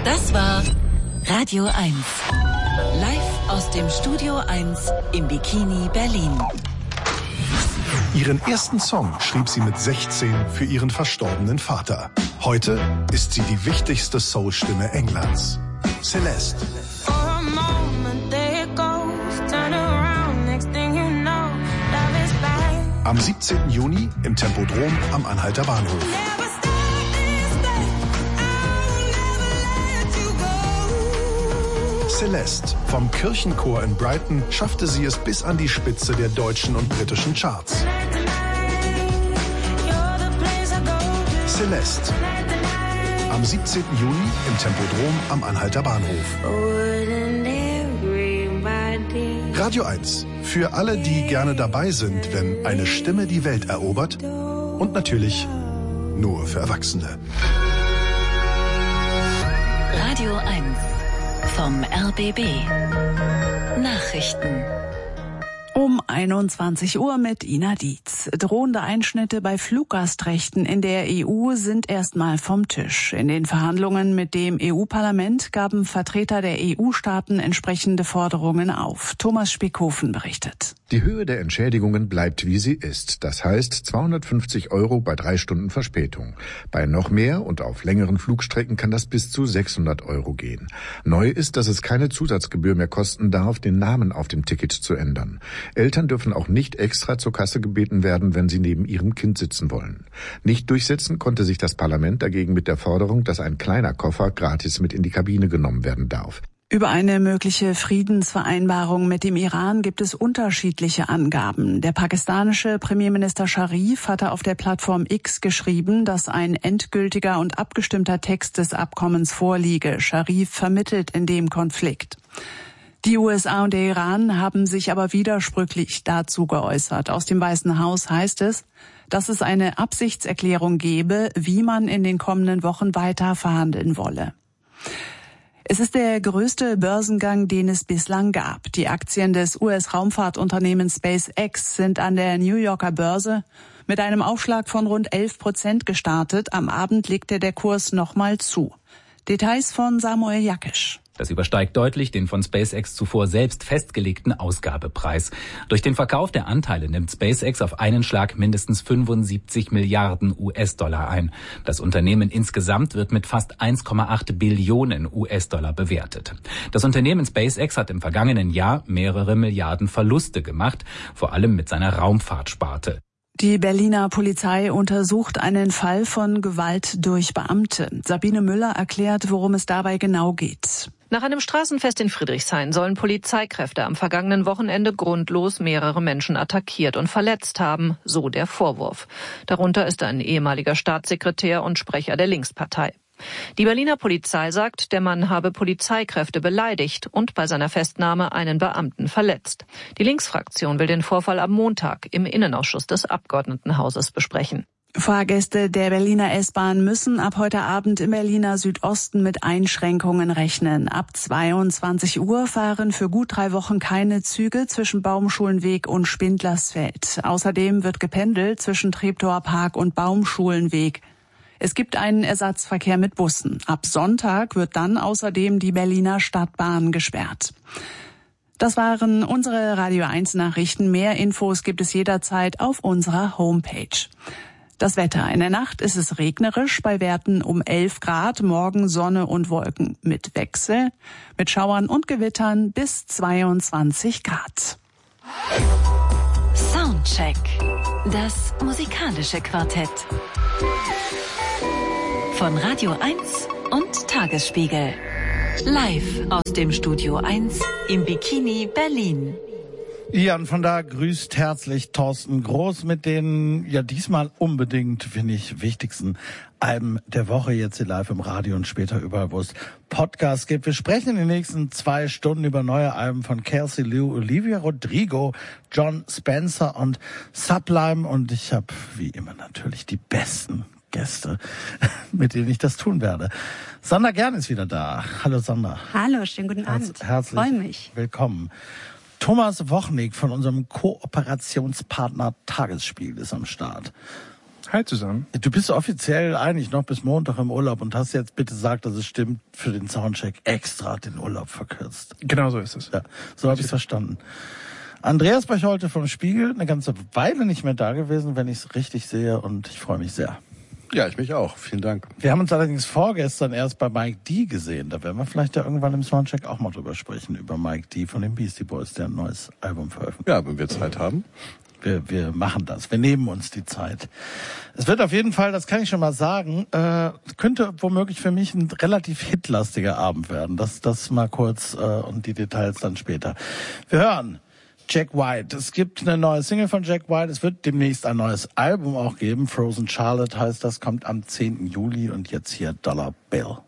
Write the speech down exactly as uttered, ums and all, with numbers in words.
Das war Radio eins. Live aus dem Studio eins im Bikini Berlin. Ihren ersten Song schrieb sie mit sechzehn für ihren verstorbenen Vater. Heute ist sie die wichtigste Soul-Stimme Englands. Celeste. Am siebzehnten Juni im Tempodrom am Anhalter Bahnhof. Celeste. Vom Kirchenchor in Brighton schaffte sie es bis an die Spitze der deutschen und britischen Charts. Celeste. Am siebzehnten Juni im Tempodrom am Anhalter Bahnhof. Radio eins. Für alle, die gerne dabei sind, wenn eine Stimme die Welt erobert. Und natürlich nur für Erwachsene. Radio eins vom R B B. Nachrichten. Um einundzwanzig Uhr mit Ina Dietz. Drohende Einschnitte bei Fluggastrechten in der E U sind erstmal vom Tisch. In den Verhandlungen mit dem E U-Parlament gaben Vertreter der E U-Staaten entsprechende Forderungen auf. Thomas Spiekhofen berichtet. Die Höhe der Entschädigungen bleibt, wie sie ist. Das heißt zweihundertfünfzig Euro bei drei Stunden Verspätung. Bei noch mehr und auf längeren Flugstrecken kann das bis zu sechshundert Euro gehen. Neu ist, dass es keine Zusatzgebühr mehr kosten darf, den Namen auf dem Ticket zu ändern. Eltern dürfen auch nicht extra zur Kasse gebeten werden, wenn sie neben ihrem Kind sitzen wollen. Nicht durchsetzen konnte sich das Parlament dagegen mit der Forderung, dass ein kleiner Koffer gratis mit in die Kabine genommen werden darf. Über eine mögliche Friedensvereinbarung mit dem Iran gibt es unterschiedliche Angaben. Der pakistanische Premierminister Scharif hatte auf der Plattform X geschrieben, dass ein endgültiger und abgestimmter Text des Abkommens vorliege. Scharif vermittelt in dem Konflikt. Die U S A und der Iran haben sich aber widersprüchlich dazu geäußert. Aus dem Weißen Haus heißt es, dass es eine Absichtserklärung gebe, wie man in den kommenden Wochen weiter verhandeln wolle. Es ist der größte Börsengang, den es bislang gab. Die Aktien des U S-Raumfahrtunternehmens SpaceX sind an der New Yorker Börse mit einem Aufschlag von rund elf Prozent gestartet. Am Abend legte der Kurs nochmal zu. Details von Samuel Jakisch. Das übersteigt deutlich den von SpaceX zuvor selbst festgelegten Ausgabepreis. Durch den Verkauf der Anteile nimmt SpaceX auf einen Schlag mindestens fünfundsiebzig Milliarden U S-Dollar ein. Das Unternehmen insgesamt wird mit fast eins Komma acht Billionen U S-Dollar bewertet. Das Unternehmen SpaceX hat im vergangenen Jahr mehrere Milliarden Verluste gemacht, vor allem mit seiner Raumfahrtsparte. Die Berliner Polizei untersucht einen Fall von Gewalt durch Beamte. Sabine Müller erklärt, worum es dabei genau geht. Nach einem Straßenfest in Friedrichshain sollen Polizeikräfte am vergangenen Wochenende grundlos mehrere Menschen attackiert und verletzt haben, so der Vorwurf. Darunter ist ein ehemaliger Staatssekretär und Sprecher der Linkspartei. Die Berliner Polizei sagt, der Mann habe Polizeikräfte beleidigt und bei seiner Festnahme einen Beamten verletzt. Die Linksfraktion will den Vorfall am Montag im Innenausschuss des Abgeordnetenhauses besprechen. Fahrgäste der Berliner S-Bahn müssen ab heute Abend im Berliner Südosten mit Einschränkungen rechnen. Ab zweiundzwanzig Uhr fahren für gut drei Wochen keine Züge zwischen Baumschulenweg und Spindlersfeld. Außerdem wird gependelt zwischen Treptower Park und Baumschulenweg. Es gibt einen Ersatzverkehr mit Bussen. Ab Sonntag wird dann außerdem die Berliner Stadtbahn gesperrt. Das waren unsere Radio eins Nachrichten. Mehr Infos gibt es jederzeit auf unserer Homepage. Das Wetter. In der Nacht ist es regnerisch, bei Werten um elf Grad, morgen Sonne und Wolken mit Wechsel, mit Schauern und Gewittern bis zweiundzwanzig Grad. Soundcheck. Das musikalische Quartett. Von Radio eins und Tagesspiegel. Live aus dem Studio eins im Bikini Berlin. Ja, und von da grüßt herzlich Thorsten Groß mit den, ja diesmal unbedingt, finde ich, wichtigsten Alben der Woche, jetzt hier live im Radio und später überall, wo es Podcasts gibt. Wir sprechen in den nächsten zwei Stunden über neue Alben von Kelsey Lou, Olivia Rodrigo, John Spencer und Sublime, und ich habe wie immer natürlich die besten Gäste, mit denen ich das tun werde. Sandra Gern ist wieder da. Hallo Sandra. Hallo, schönen guten Abend. Herzlich Freue mich. Willkommen. Thomas Wochnig von unserem Kooperationspartner Tagesspiegel ist am Start. Hi zusammen. Du bist offiziell eigentlich noch bis Montag im Urlaub und hast jetzt bitte gesagt, dass es stimmt, für den Soundcheck extra den Urlaub verkürzt. Genau so ist es. Ja, so habe ich es verstanden. Andreas Bechholte vom Spiegel, eine ganze Weile nicht mehr da gewesen, wenn ich es richtig sehe, und ich freue mich sehr. Ja, ich mich auch. Vielen Dank. Wir haben uns allerdings vorgestern erst bei Mike D gesehen. Da werden wir vielleicht ja irgendwann im Soundcheck auch mal drüber sprechen, über Mike D von den Beastie Boys, der ein neues Album veröffentlicht. Ja, wenn wir Zeit haben. Wir, wir machen das. Wir nehmen uns die Zeit. Es wird auf jeden Fall, das kann ich schon mal sagen, äh, könnte womöglich für mich ein relativ hitlastiger Abend werden. Das, das mal kurz äh, und die Details dann später. Wir hören Jack White. Es gibt eine neue Single von Jack White. Es wird demnächst ein neues Album auch geben. Frozen Charlotte heißt das, kommt am zehnten Juli, und jetzt hier Dollar Bill.